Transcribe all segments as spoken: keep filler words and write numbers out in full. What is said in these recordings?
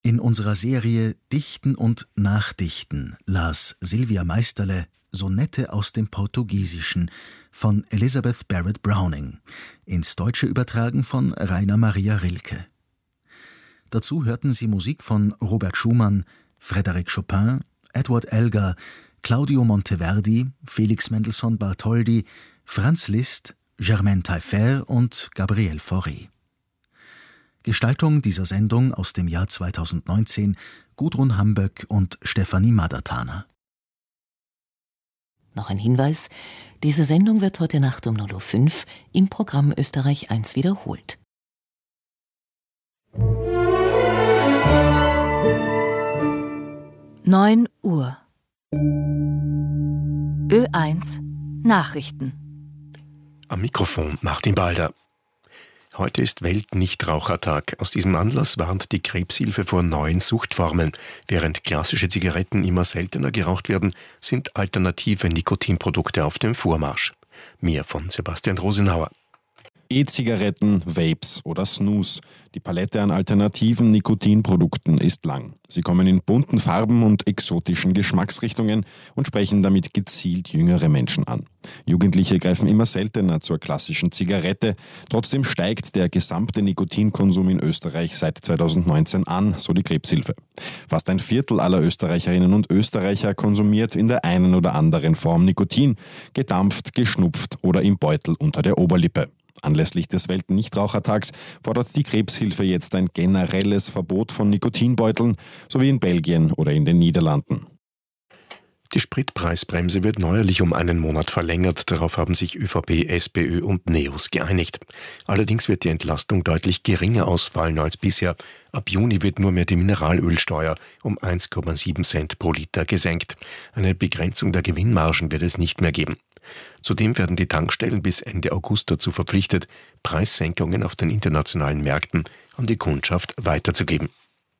In unserer Serie Dichten und Nachdichten las Sylvia Meisterle Sonette aus dem Portugiesischen von Elizabeth Barrett Browning, ins Deutsche übertragen von Rainer Maria Rilke. Dazu hörten Sie Musik von Robert Schumann, Frédéric Chopin, Edward Elgar, Claudio Monteverdi, Felix Mendelssohn Bartholdy, Franz Liszt, Germaine Taillefer und Gabriel Fauré. Gestaltung dieser Sendung aus dem Jahr zweitausendneunzehn Gudrun Hamböck und Stefanie Madatana. Noch ein Hinweis: Diese Sendung wird heute Nacht um null Uhr fünf im Programm Österreich eins wiederholt. neun Uhr. Ö eins Nachrichten. Am Mikrofon Martin Balder. Heute ist Welt-Nichtrauchertag. Aus diesem Anlass warnt die Krebshilfe vor neuen Suchtformen. Während klassische Zigaretten immer seltener geraucht werden, sind alternative Nikotinprodukte auf dem Vormarsch. Mehr von Sebastian Rosenauer. E-Zigaretten, Vapes oder Snus. Die Palette an alternativen Nikotinprodukten ist lang. Sie kommen in bunten Farben und exotischen Geschmacksrichtungen und sprechen damit gezielt jüngere Menschen an. Jugendliche greifen immer seltener zur klassischen Zigarette. Trotzdem steigt der gesamte Nikotinkonsum in Österreich seit zweitausendneunzehn an, so die Krebshilfe. Fast ein Viertel aller Österreicherinnen und Österreicher konsumiert in der einen oder anderen Form Nikotin, gedampft, geschnupft oder im Beutel unter der Oberlippe. Anlässlich des Weltnichtrauchertags fordert die Krebshilfe jetzt ein generelles Verbot von Nikotinbeuteln, so wie in Belgien oder in den Niederlanden. Die Spritpreisbremse wird neuerlich um einen Monat verlängert. Darauf haben sich ÖVP, SPÖ und NEOS geeinigt. Allerdings wird die Entlastung deutlich geringer ausfallen als bisher. Ab Juni wird nur mehr die Mineralölsteuer um eins Komma sieben Cent pro Liter gesenkt. Eine Begrenzung der Gewinnmargen wird es nicht mehr geben. Zudem werden die Tankstellen bis Ende August dazu verpflichtet, Preissenkungen auf den internationalen Märkten an die Kundschaft weiterzugeben.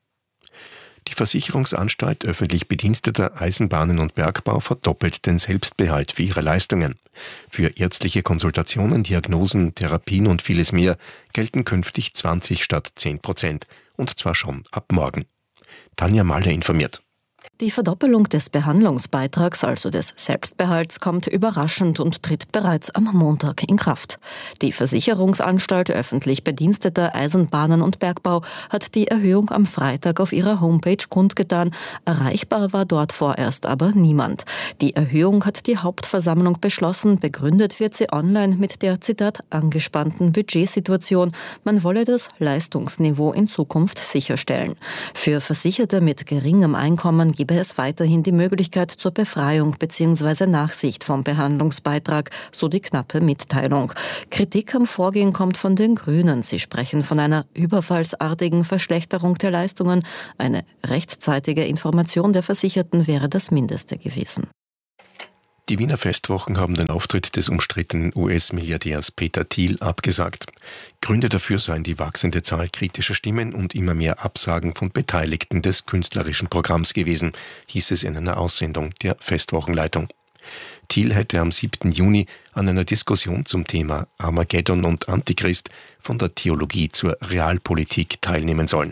Die Versicherungsanstalt öffentlich Bediensteter Eisenbahnen und Bergbau verdoppelt den Selbstbehalt für ihre Leistungen. Für ärztliche Konsultationen, Diagnosen, Therapien und vieles mehr gelten künftig zwanzig statt zehn Prozent. Und zwar schon ab morgen. Tanja Malle informiert. Die Verdoppelung des Behandlungsbeitrags, also des Selbstbehalts, kommt überraschend und tritt bereits am Montag in Kraft. Die Versicherungsanstalt öffentlich Bediensteter Eisenbahnen und Bergbau hat die Erhöhung am Freitag auf ihrer Homepage kundgetan. Erreichbar war dort vorerst aber niemand. Die Erhöhung hat die Hauptversammlung beschlossen. Begründet wird sie online mit der, Zitat, angespannten Budgetsituation. Man wolle das Leistungsniveau in Zukunft sicherstellen. Für Versicherte mit geringem Einkommen gebe es weiterhin die Möglichkeit zur Befreiung bzw. Nachsicht vom Behandlungsbeitrag, so die knappe Mitteilung. Kritik am Vorgehen kommt von den Grünen. Sie sprechen von einer überfallsartigen Verschlechterung der Leistungen. Eine rechtzeitige Information der Versicherten wäre das Mindeste gewesen. Die Wiener Festwochen haben den Auftritt des umstrittenen U S-Milliardärs Peter Thiel abgesagt. Gründe dafür seien die wachsende Zahl kritischer Stimmen und immer mehr Absagen von Beteiligten des künstlerischen Programms gewesen, hieß es in einer Aussendung der Festwochenleitung. Thiel hätte am siebten Juni an einer Diskussion zum Thema Armageddon und Antichrist von der Theologie zur Realpolitik teilnehmen sollen.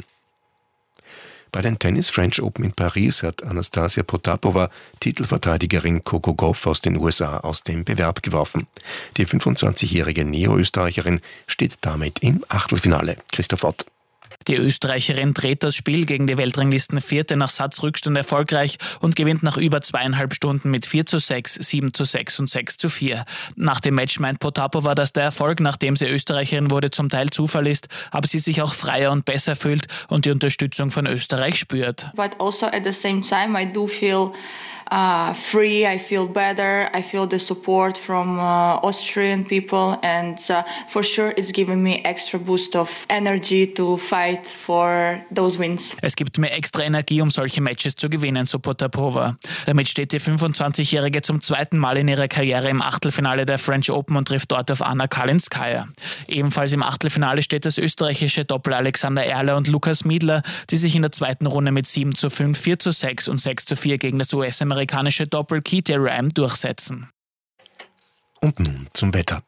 Bei den Tennis French Open in Paris hat Anastasia Potapova Titelverteidigerin Coco Gauff aus den U S A aus dem Bewerb geworfen. Die fünfundzwanzigjährige Neo-Österreicherin steht damit im Achtelfinale. Christoph Ott. Die Österreicherin dreht das Spiel gegen die Weltranglistenvierte nach Satzrückstand erfolgreich und gewinnt nach über zweieinhalb Stunden mit vier zu sechs, sieben zu sechs und sechs zu vier. Nach dem Match meint Potapova, dass der Erfolg, nachdem sie Österreicherin wurde, zum Teil Zufall ist, aber sie sich auch freier und besser fühlt und die Unterstützung von Österreich spürt. But also at the same time I do feel Uh, free, I feel better, I feel the support from uh, Austrian people and uh, for sure it's given me extra boost of energy to fight for those wins. Es gibt mir extra Energie, um solche Matches zu gewinnen, so Potapova. Damit steht die fünfundzwanzigjährige zum zweiten Mal in ihrer Karriere im Achtelfinale der French Open und trifft dort auf Anna Kalinskaya. Ebenfalls im Achtelfinale steht das österreichische Doppel Alexander Erler und Lukas Miedler, die sich in der zweiten Runde mit sieben zu fünf, vier zu sechs und sechs zu vier gegen das U S-amerikanische Doppel Keith Ram durchsetzen. Und nun zum Wetter.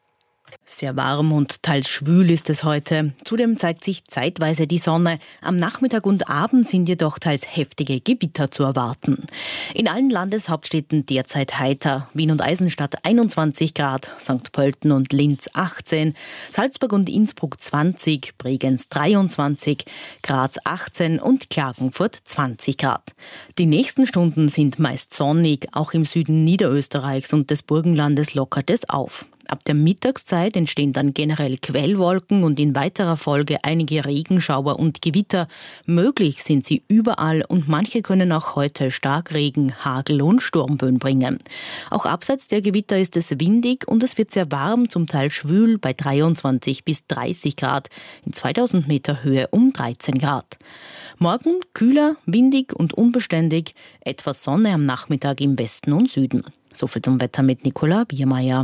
Sehr warm und teils schwül ist es heute. Zudem zeigt sich zeitweise die Sonne. Am Nachmittag und Abend sind jedoch teils heftige Gewitter zu erwarten. In allen Landeshauptstädten derzeit heiter. Wien und Eisenstadt einundzwanzig Grad, Sankt Pölten und Linz achtzehn, Salzburg und Innsbruck zwanzig, Bregenz dreiundzwanzig, Graz achtzehn und Klagenfurt zwanzig Grad. Die nächsten Stunden sind meist sonnig. Auch im Süden Niederösterreichs und des Burgenlandes lockert es auf. Ab der Mittagszeit entstehen dann generell Quellwolken und in weiterer Folge einige Regenschauer und Gewitter. Möglich sind sie überall und manche können auch heute Starkregen, Hagel und Sturmböen bringen. Auch abseits der Gewitter ist es windig und es wird sehr warm, zum Teil schwül bei dreiundzwanzig bis dreißig Grad, in zweitausend Meter Höhe um dreizehn Grad. Morgen kühler, windig und unbeständig, etwas Sonne am Nachmittag im Westen und Süden. Soviel zum Wetter mit Nicola Biermeier.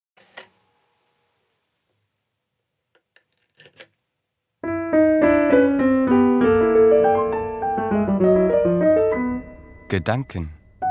Gedanken.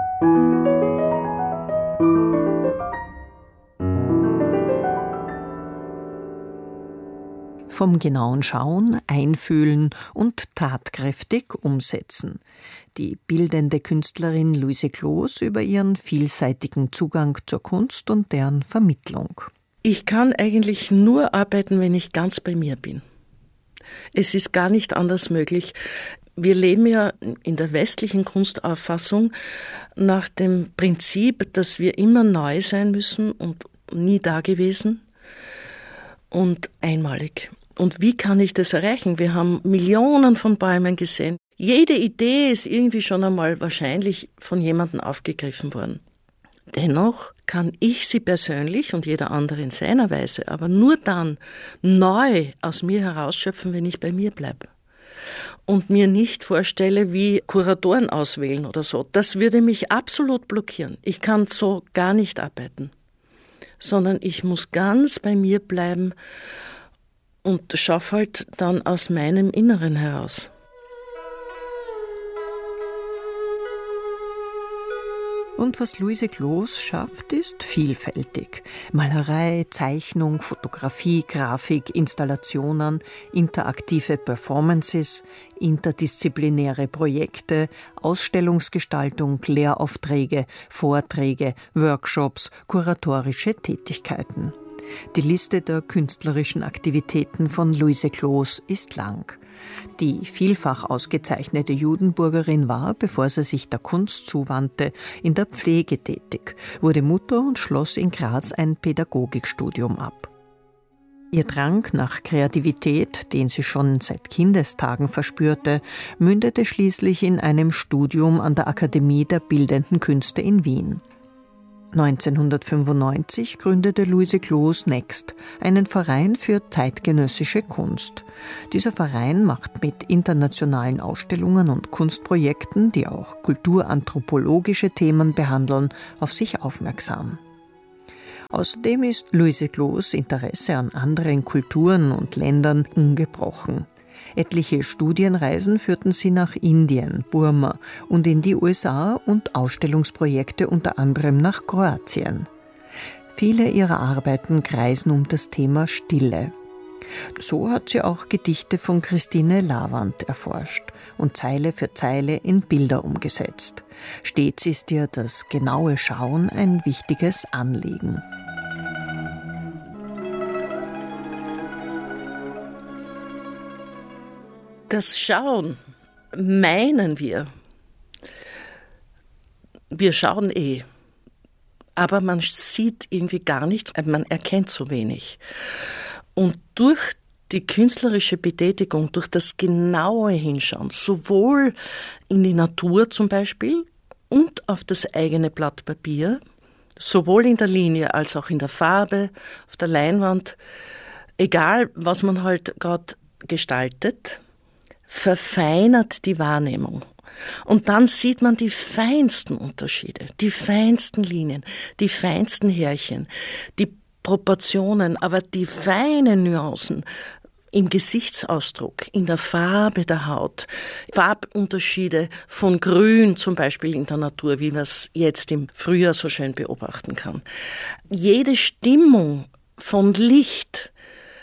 Vom genauen Schauen, Einfühlen und tatkräftig umsetzen. Die bildende Künstlerin Luise Kloos über ihren vielseitigen Zugang zur Kunst und deren Vermittlung. Ich kann eigentlich nur arbeiten, wenn ich ganz bei mir bin. Es ist gar nicht anders möglich. Wir leben ja in der westlichen Kunstauffassung nach dem Prinzip, dass wir immer neu sein müssen und nie dagewesen und einmalig. Und wie kann ich das erreichen? Wir haben Millionen von Bäumen gesehen. Jede Idee ist irgendwie schon einmal wahrscheinlich von jemandem aufgegriffen worden. Dennoch kann ich sie persönlich und jeder andere in seiner Weise, aber nur dann neu aus mir herausschöpfen, wenn ich bei mir bleibe. Und mir nicht vorstelle, wie Kuratoren auswählen oder so. Das würde mich absolut blockieren. Ich kann so gar nicht arbeiten. Sondern ich muss ganz bei mir bleiben und schaffe halt dann aus meinem Inneren heraus. Und was Luise Kloos schafft, ist vielfältig. Malerei, Zeichnung, Fotografie, Grafik, Installationen, interaktive Performances, interdisziplinäre Projekte, Ausstellungsgestaltung, Lehraufträge, Vorträge, Workshops, kuratorische Tätigkeiten. Die Liste der künstlerischen Aktivitäten von Luise Kloos ist lang. Die vielfach ausgezeichnete Judenburgerin war, bevor sie sich der Kunst zuwandte, in der Pflege tätig, wurde Mutter und schloss in Graz ein Pädagogikstudium ab. Ihr Drang nach Kreativität, den sie schon seit Kindestagen verspürte, mündete schließlich in einem Studium an der Akademie der Bildenden Künste in Wien. neunzehnhundertfünfundneunzig gründete Luise Kloos Next, einen Verein für zeitgenössische Kunst. Dieser Verein macht mit internationalen Ausstellungen und Kunstprojekten, die auch kulturanthropologische Themen behandeln, auf sich aufmerksam. Außerdem ist Luise Kloos Interesse an anderen Kulturen und Ländern ungebrochen. Etliche Studienreisen führten sie nach Indien, Burma und in die U S A und Ausstellungsprojekte unter anderem nach Kroatien. Viele ihrer Arbeiten kreisen um das Thema Stille. So hat sie auch Gedichte von Christine Lavand erforscht und Zeile für Zeile in Bilder umgesetzt. Stets ist ihr das genaue Schauen ein wichtiges Anliegen. Das Schauen meinen wir. Wir schauen eh. Aber man sieht irgendwie gar nichts, man erkennt so wenig. Und durch die künstlerische Betätigung, durch das genaue Hinschauen, sowohl in die Natur zum Beispiel und auf das eigene Blatt Papier, sowohl in der Linie als auch in der Farbe, auf der Leinwand, egal was man halt gerade gestaltet, verfeinert die Wahrnehmung. Und dann sieht man die feinsten Unterschiede, die feinsten Linien, die feinsten Härchen, die Proportionen, aber die feinen Nuancen im Gesichtsausdruck, in der Farbe der Haut, Farbunterschiede von Grün zum Beispiel in der Natur, wie man es jetzt im Frühjahr so schön beobachten kann. Jede Stimmung von Licht,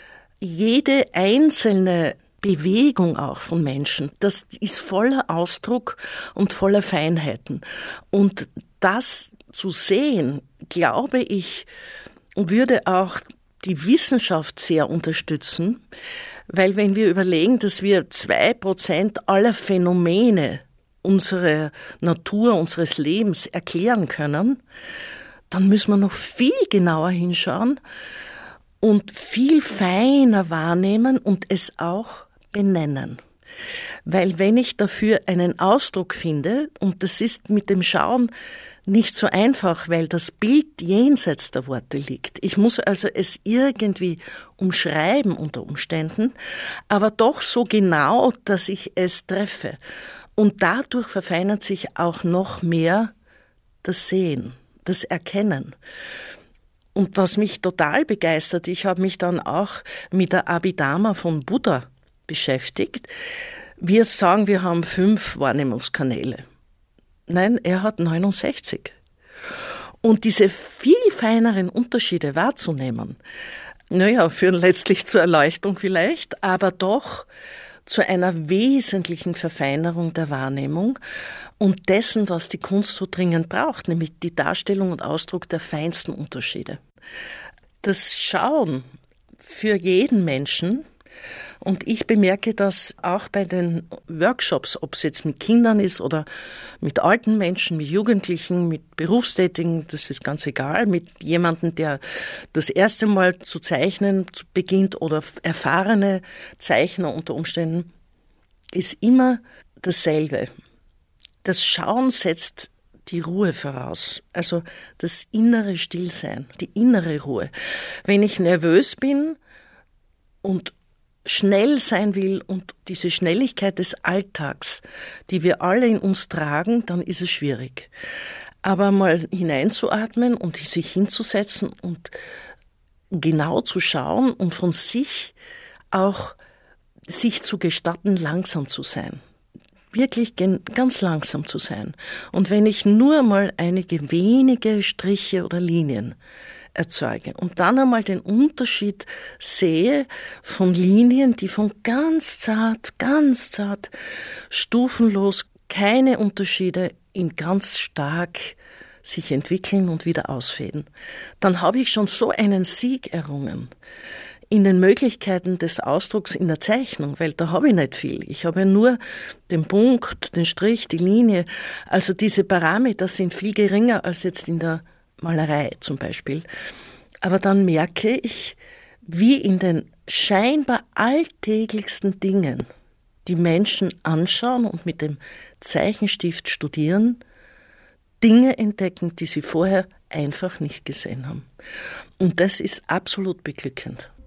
jede einzelne Bewegung auch von Menschen, das ist voller Ausdruck und voller Feinheiten. Und das zu sehen, glaube ich, würde auch die Wissenschaft sehr unterstützen, weil wenn wir überlegen, dass wir zwei Prozent aller Phänomene unserer Natur, unseres Lebens erklären können, dann müssen wir noch viel genauer hinschauen und viel feiner wahrnehmen und es auch benennen. Weil wenn ich dafür einen Ausdruck finde, und das ist mit dem Schauen nicht so einfach, weil das Bild jenseits der Worte liegt. Ich muss also es irgendwie umschreiben unter Umständen, aber doch so genau, dass ich es treffe. Und dadurch verfeinert sich auch noch mehr das Sehen, das Erkennen. Und was mich total begeistert, ich habe mich dann auch mit der Abhidharma von Buddha beschäftigt. Wir sagen, wir haben fünf Wahrnehmungskanäle. Nein, er hat neunundsechzig. Und diese viel feineren Unterschiede wahrzunehmen, naja, führen letztlich zur Erleuchtung vielleicht, aber doch zu einer wesentlichen Verfeinerung der Wahrnehmung und dessen, was die Kunst so dringend braucht, nämlich die Darstellung und Ausdruck der feinsten Unterschiede. Das Schauen für jeden Menschen, und ich bemerke das auch bei den Workshops, ob es jetzt mit Kindern ist oder mit alten Menschen, mit Jugendlichen, mit Berufstätigen, das ist ganz egal, mit jemandem, der das erste Mal zu zeichnen beginnt oder erfahrene Zeichner unter Umständen, ist immer dasselbe. Das Schauen setzt die Ruhe voraus, also das innere Stillsein, die innere Ruhe. Wenn ich nervös bin und schnell sein will und diese Schnelligkeit des Alltags, die wir alle in uns tragen, dann ist es schwierig. Aber mal hineinzuatmen und sich hinzusetzen und genau zu schauen und von sich auch sich zu gestatten, langsam zu sein. Wirklich ganz langsam zu sein. Und wenn ich nur mal einige wenige Striche oder Linien erzeuge und dann einmal den Unterschied sehe von Linien, die von ganz zart, ganz zart, stufenlos, keine Unterschiede in ganz stark sich entwickeln und wieder ausfäden, dann habe ich schon so einen Sieg errungen in den Möglichkeiten des Ausdrucks in der Zeichnung, weil da habe ich nicht viel. Ich habe nur den Punkt, den Strich, die Linie. Also diese Parameter sind viel geringer als jetzt in der Malerei zum Beispiel. Aber dann merke ich, wie in den scheinbar alltäglichsten Dingen die Menschen anschauen und mit dem Zeichenstift studieren, Dinge entdecken, die sie vorher einfach nicht gesehen haben. Und das ist absolut beglückend.